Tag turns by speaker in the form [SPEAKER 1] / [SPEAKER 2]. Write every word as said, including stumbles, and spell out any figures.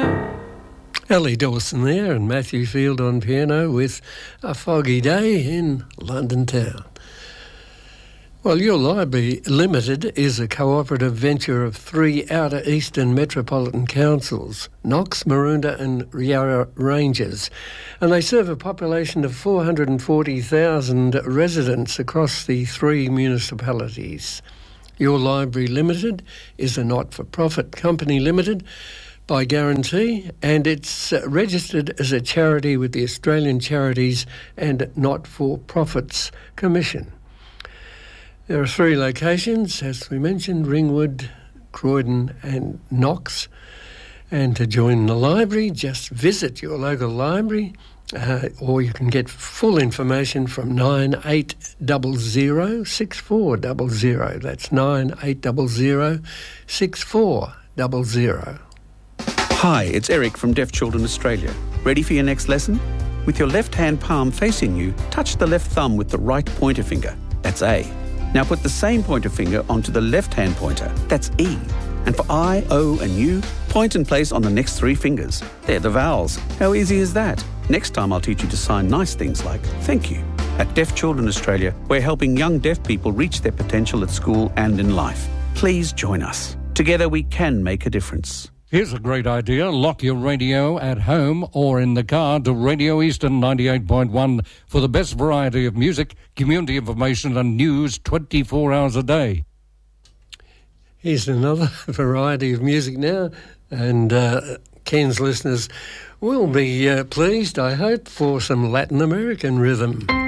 [SPEAKER 1] Ellie Dawson there and Matthew Field on piano with A Foggy Day in London Town. Well, Your Library Limited is a cooperative venture of three outer eastern metropolitan councils, Knox, Maroondah and Yarra Ranges, and they serve a population of four hundred forty thousand residents across the three municipalities. Your Library Limited is a not-for-profit company limited by guarantee, and it's uh, registered as a charity with the Australian Charities and Not-for-Profits Commission. There are three locations, as we mentioned, Ringwood, Croydon and Knox. And to join the library, just visit your local library, uh, or you can get full information from nine eight zero zero six four zero zero. That's nine eight zero zero six four zero zero.
[SPEAKER 2] Hi, it's Eric from Deaf Children Australia. Ready for your next lesson? With your left hand palm facing you, touch the left thumb with the right pointer finger. That's A. Now put the same pointer finger onto the left hand pointer. That's E. And for I, O and U, point and place on the next three fingers. They're the vowels. How easy is that? Next time I'll teach you to sign nice things like thank you. At Deaf Children Australia, we're helping young deaf people reach their potential at school and in life. Please join us. Together we can make a difference.
[SPEAKER 3] Here's a great idea. Lock your radio at home or in the car to Radio Eastern ninety-eight point one for the best variety of music, community information and news twenty-four hours a day.
[SPEAKER 1] Here's another variety of music now, and uh, Ken's listeners will be uh, pleased, I hope, for some Latin American rhythm.